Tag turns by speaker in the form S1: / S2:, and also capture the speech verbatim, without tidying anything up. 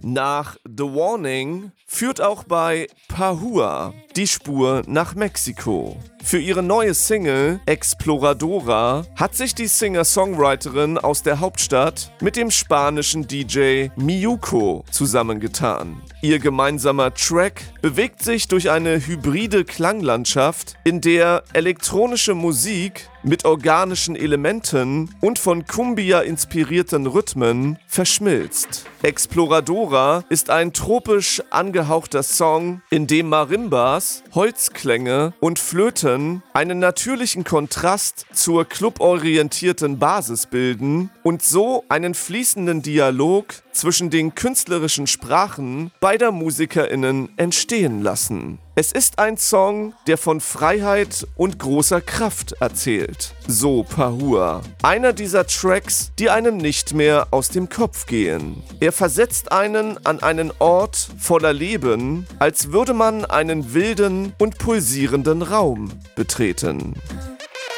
S1: Nach The Warning führt auch bei Pahua die Spur nach Mexiko. Für ihre neue Single Exploradora hat sich die Singer-Songwriterin aus der Hauptstadt mit dem spanischen D J Miyuko zusammengetan. Ihr gemeinsamer Track bewegt sich durch eine hybride Klanglandschaft, in der elektronische Musik mit organischen Elementen und von Cumbia inspirierten Rhythmen verschmilzt. Exploradora ist ein tropisch angehauchter Song, in dem Marimbas, Holzklänge und Flöten einen natürlichen Kontrast zur cluborientierten Basis bilden und so einen fließenden Dialog zwischen den künstlerischen Sprachen beider MusikerInnen entstehen lassen. Es ist ein Song, der von Freiheit und großer Kraft erzählt. So Pahua. Einer dieser Tracks, die einem nicht mehr aus dem Kopf gehen. Er versetzt einen an einen Ort voller Leben, als würde man einen wilden und pulsierenden Raum betreten.